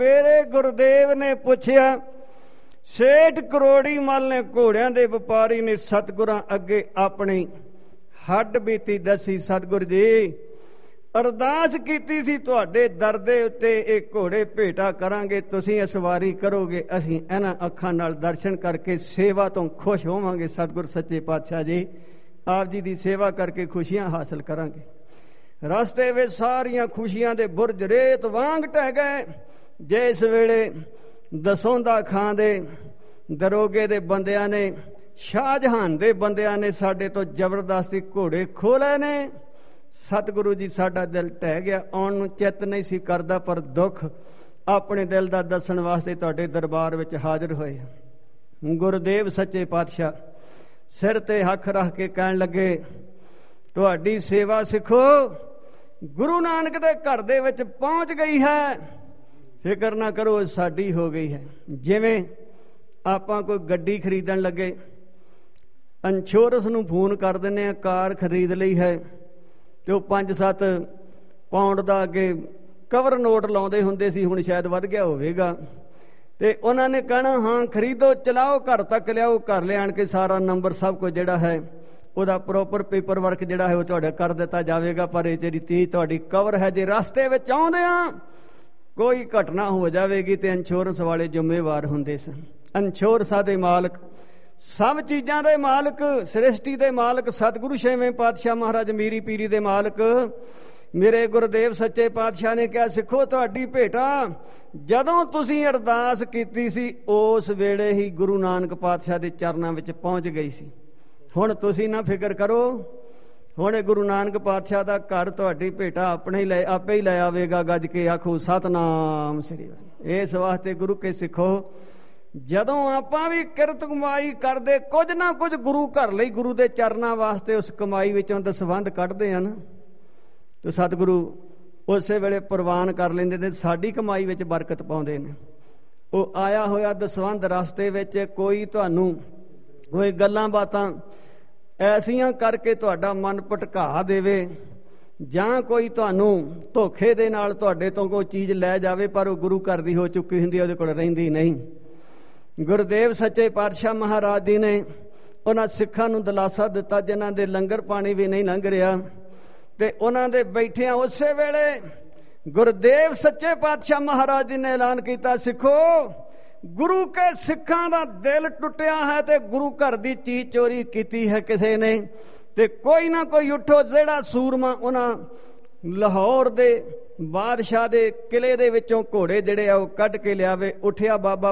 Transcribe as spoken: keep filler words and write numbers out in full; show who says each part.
Speaker 1: ਮੇਰੇ ਗੁਰਦੇਵ ਨੇ ਪੁੱਛਿਆ, ਸੇਠ ਕਰੋੜੀ ਮੱਲ ਨੇ ਘੋੜਿਆਂ ਦੇ ਵਪਾਰੀ ਨੇ ਸਤਿਗੁਰਾਂ ਅੱਗੇ ਆਪਣੀ ਹੱਡ ਬੀਤੀ ਦੱਸੀ। ਸਤਿਗੁਰ ਜੀ, ਅਰਦਾਸ ਕੀਤੀ ਸੀ ਤੁਹਾਡੇ ਦਰ ਦੇ ਉੱਤੇ, ਇਹ ਘੋੜੇ ਭੇਟਾ ਕਰਾਂਗੇ, ਤੁਸੀਂ ਅਸਵਾਰੀ ਕਰੋਗੇ, ਅਸੀਂ ਇਹਨਾਂ ਅੱਖਾਂ ਨਾਲ ਦਰਸ਼ਨ ਕਰਕੇ ਸੇਵਾ ਤੋਂ ਖੁਸ਼ ਹੋਵਾਂਗੇ। ਸਤਿਗੁਰ ਸੱਚੇ ਪਾਤਸ਼ਾਹ ਜੀ, ਆਪ ਜੀ ਦੀ ਸੇਵਾ ਕਰਕੇ ਖੁਸ਼ੀਆਂ ਹਾਸਲ ਕਰਾਂਗੇ। ਰਸਤੇ ਵਿੱਚ ਸਾਰੀਆਂ ਖੁਸ਼ੀਆਂ ਦੇ ਬੁਰਜ ਰੇਤ ਵਾਂਗ ਢਹਿ ਗਏ। ਜਿਸ ਵੇਲੇ ਦਸੌਂਦਾ ਖਾਂ ਦੇ ਦਰੋਗੇ ਦੇ ਬੰਦਿਆਂ ਨੇ, ਸ਼ਾਹਜਹਾਨ ਦੇ ਬੰਦਿਆਂ ਨੇ ਸਾਡੇ ਤੋਂ ਜ਼ਬਰਦਸਤੀ ਘੋੜੇ ਖੋਹ ਲਏ ਨੇ, ਸਤਿਗੁਰੂ ਜੀ ਸਾਡਾ ਦਿਲ ਢਹਿ ਗਿਆ। ਆਉਣ ਨੂੰ ਚਿੱਤ ਨਹੀਂ ਸੀ ਕਰਦਾ, ਪਰ ਦੁੱਖ ਆਪਣੇ ਦਿਲ ਦਾ ਦੱਸਣ ਵਾਸਤੇ ਤੁਹਾਡੇ ਦਰਬਾਰ ਵਿੱਚ ਹਾਜ਼ਰ ਹੋਏ। ਗੁਰਦੇਵ ਸੱਚੇ ਪਾਤਸ਼ਾਹ ਸਿਰ ਤੇ ਹੱਥ ਰੱਖ ਕੇ ਕਹਿਣ ਲੱਗੇ, ਤੁਹਾਡੀ ਸੇਵਾ ਸਿੱਖੋ ਗੁਰੂ ਨਾਨਕ ਦੇ ਘਰ ਦੇ ਵਿੱਚ ਪਹੁੰਚ ਗਈ ਹੈ, ਫਿਕਰ ਨਾ ਕਰੋ, ਸਾਡੀ ਹੋ ਗਈ ਹੈ। ਜਿਵੇਂ ਆਪਾਂ ਕੋਈ ਗੱਡੀ ਖਰੀਦਣ ਲੱਗੇ, ਇੰਸ਼ੋਰੈਂਸ ਨੂੰ ਫੋਨ ਕਰ ਦਿੰਦੇ ਹਾਂ, ਕਾਰ ਖਰੀਦ ਲਈ ਹੈ, ਤੇ ਉਹ ਪੰਜ ਸੱਤ ਪਾਉਂਡ ਦਾ ਅੱਗੇ ਕਵਰ ਨੋਟ ਲਾਉਂਦੇ ਹੁੰਦੇ ਸੀ, ਹੁਣ ਸ਼ਾਇਦ ਵੱਧ ਗਿਆ ਹੋਵੇਗਾ, ਤੇ ਉਹਨਾਂ ਨੇ ਕਹਿਣਾ ਹਾਂ ਖਰੀਦੋ, ਚਲਾਓ, ਘਰ ਤੱਕ ਲਿਆਓ। ਘਰ ਲਿਆਣ ਕੇ ਸਾਰਾ ਨੰਬਰ ਸਭ ਕੁਝ ਜਿਹੜਾ ਹੈ ਉਹਦਾ ਪ੍ਰੋਪਰ ਪੇਪਰ ਵਰਕ ਜਿਹੜਾ ਹੈ ਉਹ ਤੁਹਾਡਾ ਕਰ ਦਿੱਤਾ ਜਾਵੇਗਾ। ਪਰ ਇਹ ਜਿਹੜੀ ਚੀਜ਼ ਤੁਹਾਡੀ ਕਵਰ ਹੈ, ਜੇ ਰਸਤੇ ਵਿੱਚ ਆਉਂਦੇ ਆ ਕੋਈ ਘਟਨਾ ਹੋ ਜਾਵੇਗੀ ਤੇ ਇੰਸ਼ੋਰੈਂਸ ਵਾਲੇ ਜ਼ਿੰਮੇਵਾਰ ਹੁੰਦੇ ਸਨ। ਇੰਸ਼ੋਰੈਂਸਾਂ ਦੇ ਮਾਲਕ, ਸਭ ਚੀਜ਼ਾਂ ਦੇ ਮਾਲਕ, ਸ੍ਰਿਸ਼ਟੀ ਦੇ ਮਾਲਕ ਸਤਿਗੁਰੂ ਛੇਵੇਂ ਪਾਤਸ਼ਾਹ ਮਹਾਰਾਜ ਮੀਰੀ ਪੀਰੀ ਦੇ ਮਾਲਕ ਮੇਰੇ ਗੁਰਦੇਵ ਸੱਚੇ ਪਾਤਸ਼ਾਹ ਨੇ ਕਿਹਾ, ਸਿੱਖੋ ਤੁਹਾਡੀ ਭੇਟਾ ਜਦੋਂ ਤੁਸੀਂ ਅਰਦਾਸ ਕੀਤੀ ਸੀ ਉਸ ਵੇਲੇ ਹੀ ਗੁਰੂ ਨਾਨਕ ਪਾਤਸ਼ਾਹ ਦੇ ਚਰਨਾਂ ਵਿੱਚ ਪਹੁੰਚ ਗਈ ਸੀ। ਹੁਣ ਤੁਸੀਂ ਨਾ ਫਿਕਰ ਕਰੋ, ਹੁਣ ਗੁਰੂ ਨਾਨਕ ਪਾਤਸ਼ਾਹ ਦਾ ਘਰ ਤੁਹਾਡੀ ਭੇਟਾ ਆਪਣੇ ਹੀ ਲੈ ਆਪੇ ਹੀ ਲੈ ਆਵੇਗਾ। ਗੱਜ ਕੇ ਆਖੋ ਸਤਨਾਮ ਸ੍ਰੀ ਵਾਹਿਗੁਰੂ। ਇਸ ਵਾਸਤੇ ਗੁਰੂ ਕੇ ਸਿੱਖੋ, ਜਦੋਂ ਆਪਾਂ ਵੀ ਕਿਰਤ ਕਮਾਈ ਕਰਦੇ, ਕੁਝ ਨਾ ਕੁਝ ਗੁਰੂ ਘਰ ਲਈ, ਗੁਰੂ ਦੇ ਚਰਨਾਂ ਵਾਸਤੇ ਉਸ ਕਮਾਈ ਵਿੱਚੋਂ ਦਸਵੰਧ ਕੱਢਦੇ ਹਨ, ਤੇ ਸਤਿਗੁਰੂ ਉਸੇ ਵੇਲੇ ਪ੍ਰਵਾਨ ਕਰ ਲੈਂਦੇ ਨੇ, ਸਾਡੀ ਕਮਾਈ ਵਿੱਚ ਬਰਕਤ ਪਾਉਂਦੇ ਨੇ। ਉਹ ਆਇਆ ਹੋਇਆ ਦਸਵੰਧ ਰਸਤੇ ਵਿੱਚ ਕੋਈ ਤੁਹਾਨੂੰ ਕੋਈ ਗੱਲਾਂ ਬਾਤਾਂ ਐਸੀਆਂ ਕਰਕੇ ਤੁਹਾਡਾ ਮਨ ਭਟਕਾ ਦੇਵੇ, ਜਾਂ ਕੋਈ ਤੁਹਾਨੂੰ ਧੋਖੇ ਦੇ ਨਾਲ ਤੁਹਾਡੇ ਤੋਂ ਕੋਈ ਚੀਜ਼ ਲੈ ਜਾਵੇ, ਪਰ ਉਹ ਗੁਰੂ ਘਰ ਦੀ ਹੋ ਚੁੱਕੀ ਹੁੰਦੀ, ਉਹਦੇ ਕੋਲ ਰਹਿੰਦੀ ਨਹੀਂ। ਗੁਰਦੇਵ ਸੱਚੇ ਪਾਤਸ਼ਾਹ ਮਹਾਰਾਜ ਜੀ ਨੇ ਉਹਨਾਂ ਸਿੱਖਾਂ ਨੂੰ ਦਿਲਾਸਾ ਦਿੱਤਾ ਜਿਨ੍ਹਾਂ ਦੇ ਲੰਗਰ ਪਾਣੀ ਵੀ ਨਹੀਂ ਲੰਘ ਰਿਹਾ, ਤੇ ਉਹਨਾਂ ਦੇ ਬੈਠਿਆਂ ਉਸੇ ਵੇਲੇ ਗੁਰਦੇਵ ਸੱਚੇ ਪਾਤਸ਼ਾਹ ਮਹਾਰਾਜ ਜੀ ਨੇ ਐਲਾਨ ਕੀਤਾ, ਸਿੱਖੋ ਗੁਰੂ ਕੇ ਸਿੱਖਾਂ ਦਾ ਦਿਲ ਟੁੱਟਿਆ ਹੈ ਤੇ ਗੁਰੂ ਘਰ ਦੀ ਚੀਜ਼ ਚੋਰੀ ਕੀਤੀ ਹੈ ਕਿਸੇ ਨੇ, ਤੇ ਕੋਈ ਨਾ ਕੋਈ ਉੱਠੋ, ਜਿਹੜਾ ਸੂਰਮਾ ਉਹਨਾਂ ਲਾਹੌਰ ਦੇ ਬਾਦਸ਼ਾਹ ਦੇ ਕਿਲੇ ਦੇ ਵਿੱਚੋਂ ਘੋੜੇ ਜਿਹੜੇ ਆ ਉਹ ਕੱਢ ਕੇ ਲਿਆਵੇ। ਉੱਠਿਆ ਬਾਬਾ